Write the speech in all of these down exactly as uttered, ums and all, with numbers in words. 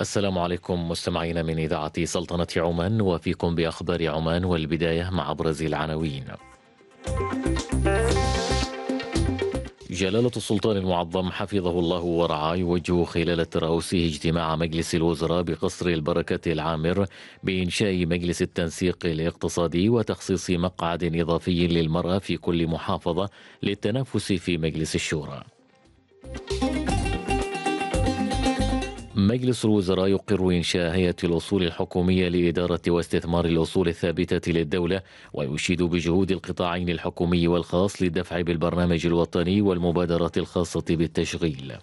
السلام عليكم مستمعين من إذاعة سلطنة عمان، وفيكم بأخبار عمان، والبداية مع أبرز العناوين. جلالة السلطان المعظم حفظه الله ورعاه يوجه خلال ترأسه اجتماع مجلس الوزراء بقصر البركة العامر بإنشاء مجلس التنسيق الاقتصادي وتخصيص مقعد إضافي للمرأة في كل محافظة للتنافس في مجلس الشورى. مجلس الوزراء يقر إنشاء هيئة الأصول الحكومية لإدارة واستثمار الأصول الثابتة للدولة، ويشيد بجهود القطاعين الحكومي والخاص للدفع بالبرنامج الوطني والمبادرات الخاصة بالتشغيل.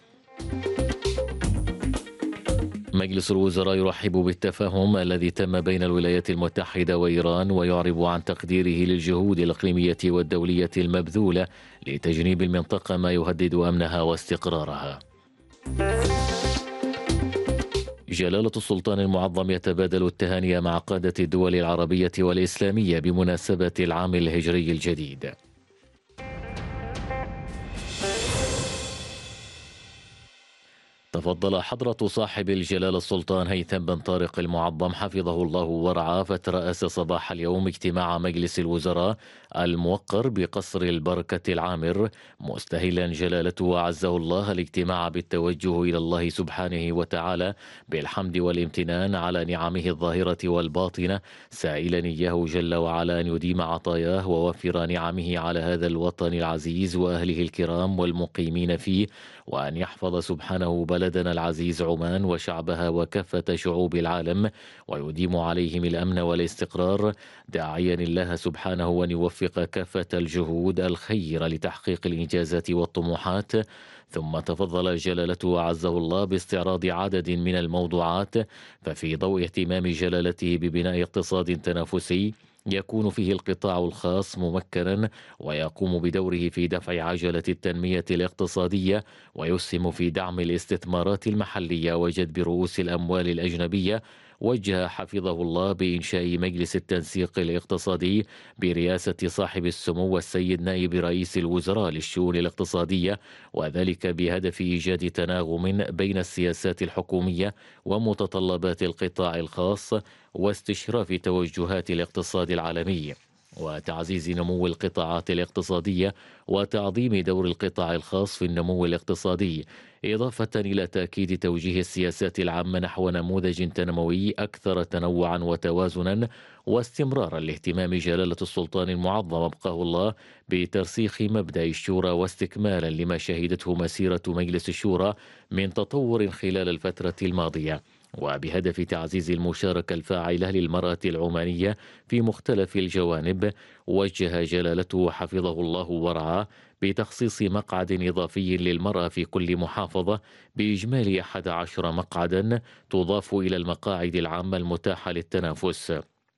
مجلس الوزراء يرحب بالتفاهم الذي تم بين الولايات المتحدة وإيران، ويعرب عن تقديره للجهود الإقليمية والدولية المبذولة لتجنيب المنطقة ما يهدد أمنها واستقرارها. جلالة السلطان المعظم يتبادل التهاني مع قادة الدول العربية والإسلامية بمناسبة العام الهجري الجديد. تفضل حضرة صاحب الجلالة السلطان هيثم بن طارق المعظم حفظه الله ورعاه فترأس صباح اليوم اجتماع مجلس الوزراء الموقر بقصر البركة العامر، مستهلا جلالته وعزه الله الاجتماع بالتوجه إلى الله سبحانه وتعالى بالحمد والامتنان على نعمه الظاهرة والباطنة، سائلا إياه جل وعلا أن يديم عطاياه ووفر نعمه على هذا الوطن العزيز وأهله الكرام والمقيمين فيه، وأن يحفظ سبحانه بلدنا العزيز عمان وشعبها وكافة شعوب العالم، ويديم عليهم الأمن والاستقرار، داعيا الله سبحانه أن يوفق كافة الجهود الخير لتحقيق الإنجازات والطموحات. ثم تفضل جلالته وعزه الله باستعراض عدد من الموضوعات، ففي ضوء اهتمام جلالته ببناء اقتصاد تنافسي يكون فيه القطاع الخاص ممكنا ويقوم بدوره في دفع عجلة التنمية الاقتصادية، ويسهم في دعم الاستثمارات المحلية وجذب رؤوس الأموال الأجنبية، وجه حفظه الله بإنشاء مجلس التنسيق الاقتصادي برئاسة صاحب السمو السيد نائب رئيس الوزراء للشؤون الاقتصادية، وذلك بهدف إيجاد تناغم بين السياسات الحكومية ومتطلبات القطاع الخاص، واستشراف توجهات الاقتصاد العالمي، وتعزيز نمو القطاعات الاقتصادية وتعظيم دور القطاع الخاص في النمو الاقتصادي، إضافة إلى تأكيد توجيه السياسات العامة نحو نموذج تنموي أكثر تنوعا وتوازنا، واستمرارا لاهتمام جلالة السلطان المعظم أبقاه الله بترسيخ مبدأ الشورى، واستكمالا لما شهدته مسيرة مجلس الشورى من تطور خلال الفترة الماضية، وبهدف تعزيز المشاركة الفاعلة للمرأة العمانية في مختلف الجوانب. وجه جلالته حفظه الله ورعاه بتخصيص مقعد إضافي للمرأة في كل محافظة بإجمالي أحد عشر مقعدا تضاف إلى المقاعد العامة المتاحة للتنافس.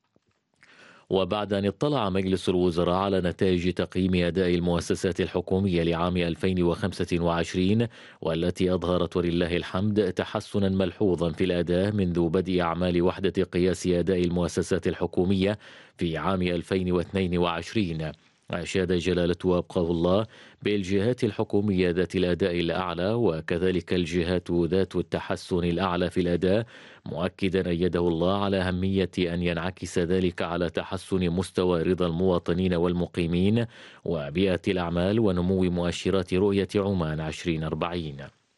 وبعد أن اطلع مجلس الوزراء على نتائج تقييم أداء المؤسسات الحكومية لعام ألفين وخمسة وعشرين، والتي أظهرت ولله الحمد تحسنا ملحوظا في الأداء منذ بدء أعمال وحدة قياس أداء المؤسسات الحكومية في عام ألفين واثنين وعشرين، أشاد جلالته وأبقاه الله بالجهات الحكومية ذات الأداء الأعلى وكذلك الجهات ذات التحسن الأعلى في الأداء، مؤكدا أيده الله على أهمية أن ينعكس ذلك على تحسن مستوى رضا المواطنين والمقيمين وبيئة الأعمال ونمو مؤشرات رؤية عمان عشرين أربعين.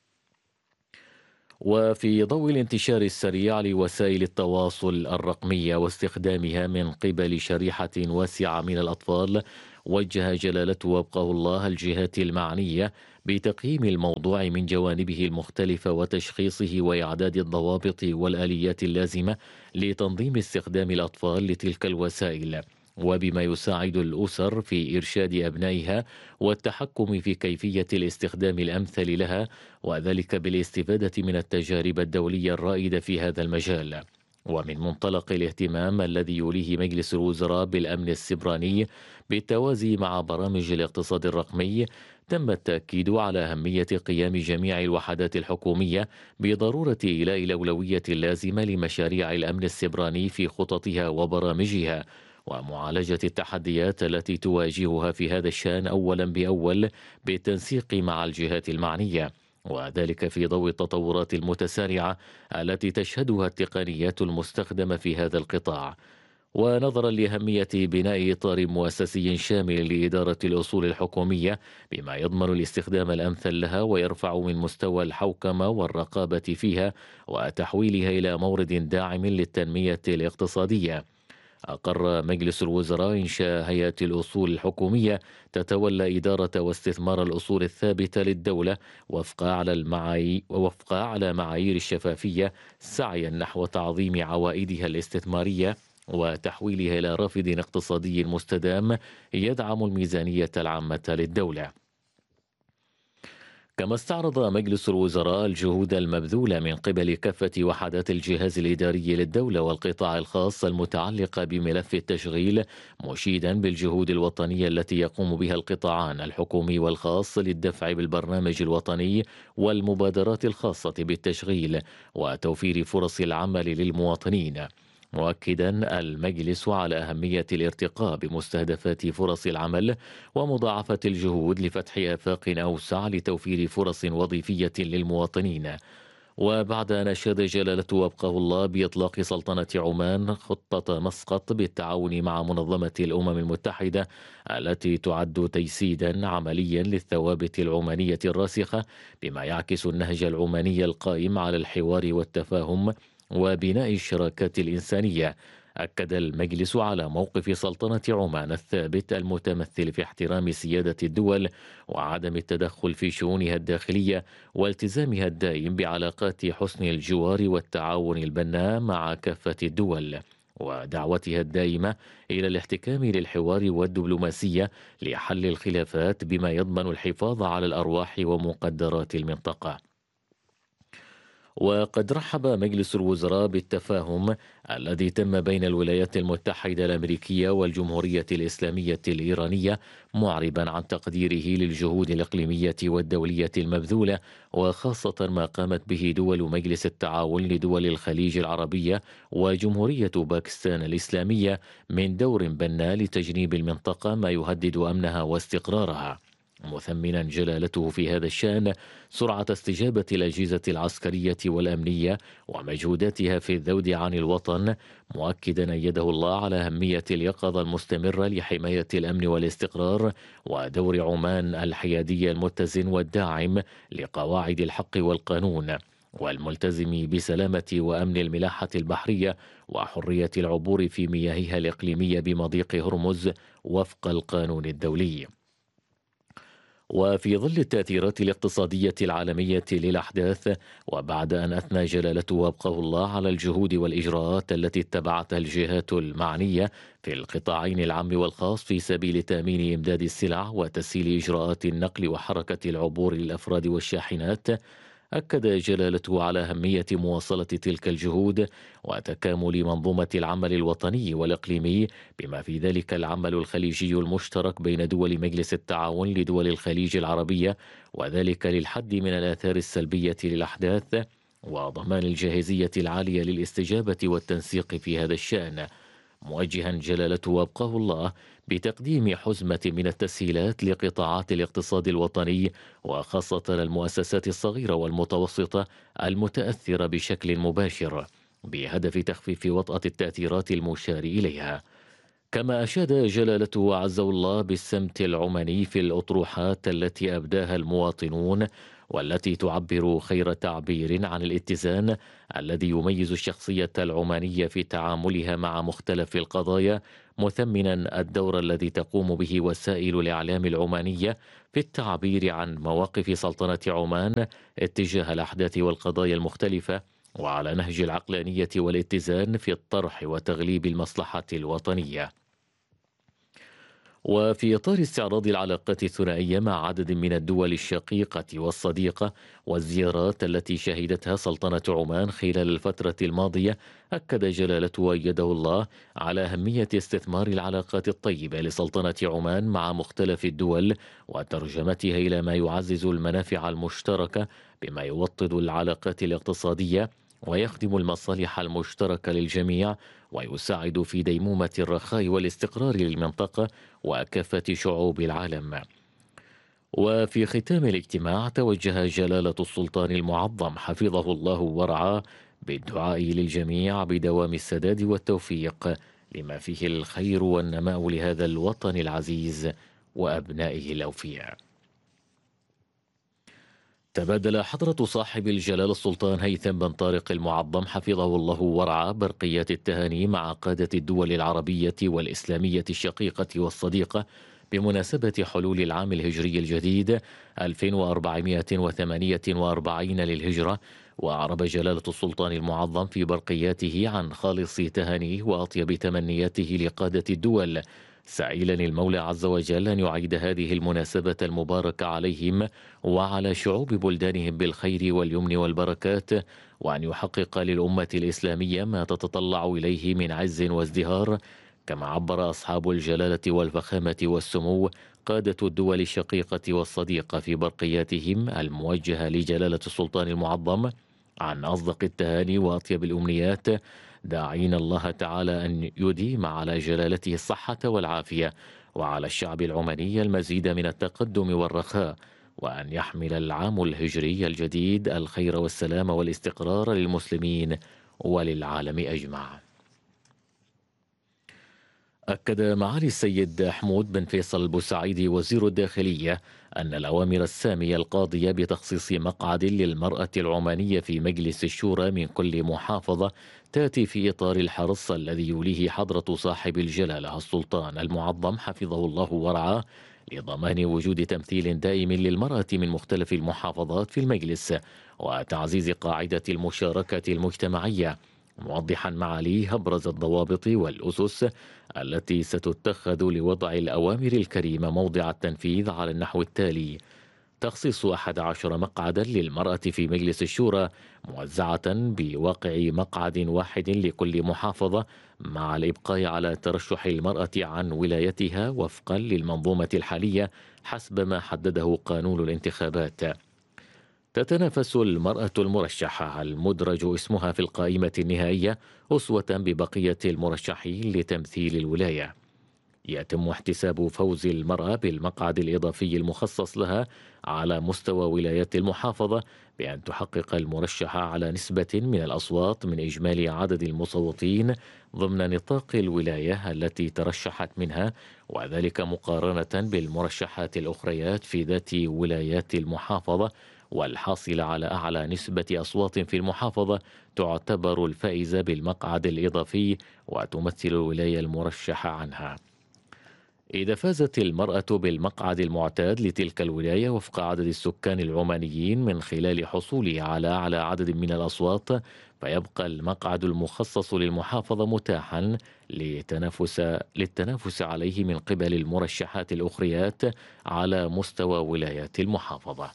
وفي ضوء الانتشار السريع لوسائل التواصل الرقمية واستخدامها من قبل شريحة واسعة من الأطفال، وجه جلالته وابقاه الله الجهات المعنية بتقييم الموضوع من جوانبه المختلفة وتشخيصه وإعداد الضوابط والآليات اللازمة لتنظيم استخدام الأطفال لتلك الوسائل، وبما يساعد الأسر في إرشاد أبنائها والتحكم في كيفية الاستخدام الأمثل لها، وذلك بالاستفادة من التجارب الدولية الرائدة في هذا المجال. ومن منطلق الاهتمام الذي يوليه مجلس الوزراء بالأمن السبراني بالتوازي مع برامج الاقتصاد الرقمي، تم التأكيد على أهمية قيام جميع الوحدات الحكومية بضرورة إيلاء الأولوية اللازمة لمشاريع الأمن السبراني في خططها وبرامجها، ومعالجة التحديات التي تواجهها في هذا الشأن أولا بأول بالتنسيق مع الجهات المعنية، وذلك في ضوء التطورات المتسارعة التي تشهدها التقنيات المستخدمة في هذا القطاع. ونظرا لأهمية بناء إطار مؤسسي شامل لإدارة الأصول الحكومية بما يضمن الاستخدام الأمثل لها ويرفع من مستوى الحوكمة والرقابة فيها وتحويلها إلى مورد داعم للتنمية الاقتصادية، أقر مجلس الوزراء إنشاء هيئة الأصول الحكومية تتولى إدارة واستثمار الأصول الثابتة للدولة وفق على المعايير ووفق على معايير الشفافية، سعيا نحو تعظيم عوائدها الاستثمارية وتحويلها إلى رافد اقتصادي مستدام يدعم الميزانية العامة للدولة. كما استعرض مجلس الوزراء الجهود المبذولة من قبل كافة وحدات الجهاز الإداري للدولة والقطاع الخاص المتعلقة بملف التشغيل، مشيدا بالجهود الوطنية التي يقوم بها القطاعان الحكومي والخاص للدفع بالبرنامج الوطني والمبادرات الخاصة بالتشغيل وتوفير فرص العمل للمواطنين، مؤكدا المجلس على أهمية الارتقاء بمستهدفات فرص العمل ومضاعفة الجهود لفتح آفاق أوسع لتوفير فرص وظيفية للمواطنين. وبعد أن أشاد جلالته وابقاه الله بإطلاق سلطنة عمان خطة مسقط بالتعاون مع منظمة الأمم المتحدة التي تعد تجسيدا عمليا للثوابت العمانية الراسخة بما يعكس النهج العماني القائم على الحوار والتفاهم وبناء الشراكات الإنسانية، أكد المجلس على موقف سلطنة عمان الثابت المتمثل في احترام سيادة الدول وعدم التدخل في شؤونها الداخلية والتزامها الدائم بعلاقات حسن الجوار والتعاون البناء مع كافة الدول، ودعوتها الدائمة إلى الاحتكام للحوار والدبلوماسية لحل الخلافات بما يضمن الحفاظ على الأرواح ومقدرات المنطقة. وقد رحب مجلس الوزراء بالتفاهم الذي تم بين الولايات المتحدة الأمريكية والجمهورية الإسلامية الإيرانية، معربا عن تقديره للجهود الإقليمية والدولية المبذولة وخاصة ما قامت به دول مجلس التعاون لدول الخليج العربية وجمهورية باكستان الإسلامية من دور بناء لتجنيب المنطقة ما يهدد أمنها واستقرارها، مثمنا جلالته في هذا الشأن سرعة استجابة الأجهزة العسكرية والأمنية ومجهوداتها في الذود عن الوطن، مؤكدا أيده الله على أهمية اليقظة المستمرة لحماية الأمن والاستقرار ودور عمان الحيادي المتزن والداعم لقواعد الحق والقانون والملتزم بسلامة وأمن الملاحة البحرية وحرية العبور في مياهها الإقليمية بمضيق هرمز وفق القانون الدولي. وفي ظل التأثيرات الاقتصادية العالمية للأحداث، وبعد أن أثنى جلالته وابقاه الله على الجهود والإجراءات التي اتبعتها الجهات المعنية في القطاعين العام والخاص في سبيل تأمين إمداد السلع وتسهيل إجراءات النقل وحركة العبور للأفراد والشاحنات، أكد جلالته على أهمية مواصلة تلك الجهود وتكامل منظومة العمل الوطني والإقليمي بما في ذلك العمل الخليجي المشترك بين دول مجلس التعاون لدول الخليج العربية، وذلك للحد من الآثار السلبية للأحداث وضمان الجاهزية العالية للاستجابة والتنسيق في هذا الشأن، موجها جلالته وابقاه الله بتقديم حزمة من التسهيلات لقطاعات الاقتصاد الوطني وخاصة المؤسسات الصغيرة والمتوسطة المتأثرة بشكل مباشر بهدف تخفيف وطأة التأثيرات المشار إليها. كما أشاد جلالته عزه الله بالسمت العماني في الأطروحات التي أبداها المواطنون والتي تعبر خير تعبير عن الاتزان الذي يميز الشخصية العمانية في تعاملها مع مختلف القضايا، مثمنا الدور الذي تقوم به وسائل الإعلام العمانية في التعبير عن مواقف سلطنة عمان اتجاه الأحداث والقضايا المختلفة وعلى نهج العقلانية والاتزان في الطرح وتغليب المصلحة الوطنية. وفي إطار استعراض العلاقات الثنائية مع عدد من الدول الشقيقة والصديقة والزيارات التي شهدتها سلطنة عمان خلال الفترة الماضية، أكد جلالته وأيده الله على أهمية استثمار العلاقات الطيبة لسلطنة عمان مع مختلف الدول وترجمتها إلى ما يعزز المنافع المشتركة بما يوطد العلاقات الاقتصادية ويخدم المصالح المشتركة للجميع ويساعد في ديمومة الرخاء والاستقرار للمنطقة وكافة شعوب العالم. وفي ختام الاجتماع توجه جلالة السلطان المعظم حفظه الله ورعاه بالدعاء للجميع بدوام السداد والتوفيق لما فيه الخير والنماء لهذا الوطن العزيز وأبنائه الأوفياء. تبادل حضرة صاحب الجلالة السلطان هيثم بن طارق المعظم حفظه الله ورعاه برقيات التهاني مع قادة الدول العربية والإسلامية الشقيقة والصديقة بمناسبة حلول العام الهجري الجديد ألف وأربعمائة وثمانية وأربعين للهجرة. وأعرب جلالة السلطان المعظم في برقياته عن خالص تهانيه وأطيب تمنياته لقادة الدول، سائلا المولى عز وجل أن يعيد هذه المناسبة المباركة عليهم وعلى شعوب بلدانهم بالخير واليمن والبركات، وأن يحقق للأمة الإسلامية ما تتطلع إليه من عز وازدهار. كما عبر أصحاب الجلالة والفخامة والسمو قادة الدول الشقيقة والصديقة في برقياتهم الموجهة لجلالة السلطان المعظم عن أصدق التهاني وأطيب الأمنيات، داعين الله تعالى أن يديم على جلالته الصحة والعافية، وعلى الشعب العماني المزيد من التقدم والرخاء، وأن يحمل العام الهجري الجديد الخير والسلام والاستقرار للمسلمين وللعالم أجمع. أكد معالي السيد حمود بن فيصل بوسعيدي وزير الداخلية أن الأوامر السامية القاضية بتخصيص مقعد للمرأة العمانية في مجلس الشورى من كل محافظة تأتي في إطار الحرص الذي يوليه حضرة صاحب الجلالة السلطان المعظم حفظه الله ورعاه لضمان وجود تمثيل دائم للمرأة من مختلف المحافظات في المجلس وتعزيز قاعدة المشاركة المجتمعية، موضحا معاليه أبرز الضوابط والأسس التي ستتخذ لوضع الأوامر الكريمة موضع التنفيذ على النحو التالي: تخصيص أحد عشر مقعدا للمرأة في مجلس الشورى موزعة بواقع مقعد واحد لكل محافظة، مع الإبقاء على ترشح المرأة عن ولايتها وفقا للمنظومة الحالية حسب ما حدده قانون الانتخابات. تتنافس المرأة المرشحة المدرج اسمها في القائمة النهائية أسوة ببقية المرشحين لتمثيل الولاية. يتم احتساب فوز المرأة بالمقعد الإضافي المخصص لها على مستوى ولايات المحافظة بأن تحقق المرشحة على نسبة من الأصوات من إجمالي عدد المصوتين ضمن نطاق الولاية التي ترشحت منها، وذلك مقارنة بالمرشحات الأخريات في ذات ولايات المحافظة، والحاصل على أعلى نسبة أصوات في المحافظة تعتبر الفائزة بالمقعد الإضافي وتمثل الولاية المرشحة عنها. إذا فازت المرأة بالمقعد المعتاد لتلك الولاية وفق عدد السكان العمانيين من خلال حصولها على أعلى عدد من الأصوات، فيبقى المقعد المخصص للمحافظة متاحا لتنافس للتنافس عليه من قبل المرشحات الأخريات على مستوى ولايات المحافظة.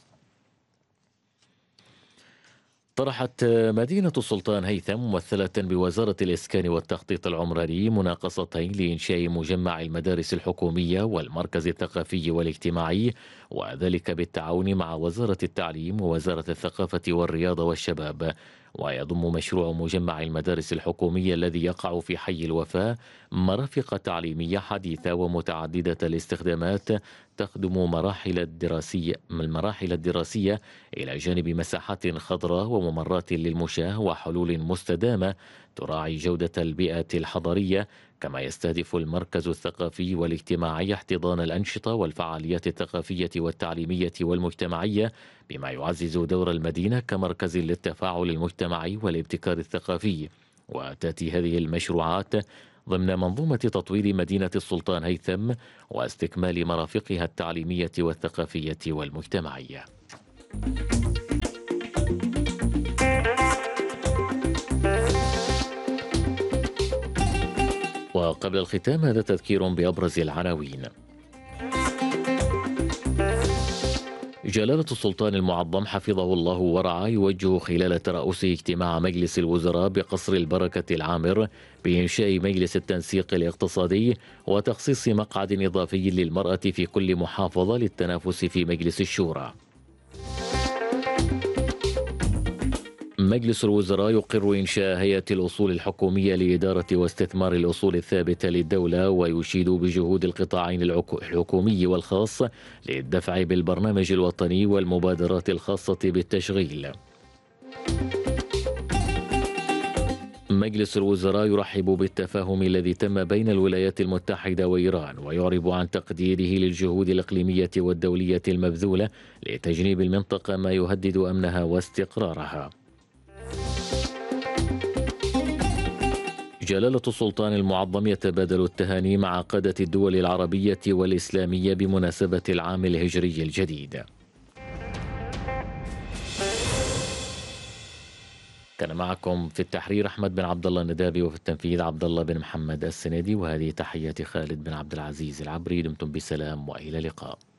طرحت مدينة السلطان هيثم ممثلة بوزارة الإسكان والتخطيط العمراني مناقصتين لإنشاء مجمع المدارس الحكومية والمركز الثقافي والاجتماعي، وذلك بالتعاون مع وزارة التعليم ووزارة الثقافة والرياضة والشباب. ويضم مشروع مجمع المدارس الحكومية الذي يقع في حي الوفاء مرافق تعليمية حديثة ومتعددة الاستخدامات تخدم مراحل الدراسية المراحل الدراسية إلى جانب مساحات خضراء وممرات للمشاة وحلول مستدامة تراعي جودة البيئة الحضرية. كما يستهدف المركز الثقافي والاجتماعي احتضان الأنشطة والفعاليات الثقافية والتعليمية والمجتمعية بما يعزز دور المدينة كمركز للتفاعل المجتمعي والابتكار الثقافي. وتأتي هذه المشروعات ضمن منظومة تطوير مدينة السلطان هيثم واستكمال مرافقها التعليمية والثقافية والمجتمعية. وقبل الختام هذا تذكير بأبرز العناوين. جلالة السلطان المعظم حفظه الله ورعاه يوجه خلال ترأسه اجتماع مجلس الوزراء بقصر البركة العامر بإنشاء مجلس التنسيق الاقتصادي وتخصيص مقعد إضافي للمرأة في كل محافظة للتنافس في مجلس الشورى. مجلس الوزراء يقر إنشاء هيئة الأصول الحكومية لإدارة واستثمار الأصول الثابتة للدولة، ويشيد بجهود القطاعين الحكومي والخاص للدفع بالبرنامج الوطني والمبادرات الخاصة بالتشغيل. مجلس الوزراء يرحب بالتفاهم الذي تم بين الولايات المتحدة وإيران، ويعرب عن تقديره للجهود الإقليمية والدولية المبذولة لتجنيب المنطقة ما يهدد أمنها واستقرارها. جلالة السلطان المعظم يتبادل التهاني مع قادة الدول العربية والإسلامية بمناسبة العام الهجري الجديد. كان معكم في التحرير أحمد بن عبد الله الندابي، وفي التنفيذ عبد الله بن محمد السنيدي، وهذه تحيات خالد بن عبد العزيز العبري. دمتم بسلام وإلى اللقاء.